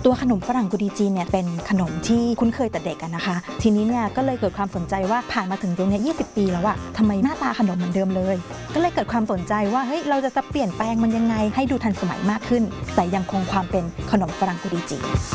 ตัวขนมฝรั่งกุดีจีนเนี่ยเป็นขนมที่คุ้นเคยแต่เด็กนะคะทีนี้เนี่ยก็เลยเกิดความสนใจว่าผ่านมาถึงตรงนี้20 ปีแล้วอะทำไมหน้าตาขนมเหมือนเดิมเลยก็เลยเกิดความสนใจว่าเฮ้ยเราจะเปลี่ยนแปลงมันยังไงให้ดูทันสมัยมากขึ้นแต่ยังคงความเป็นขนมฝรั่งกุดีจีน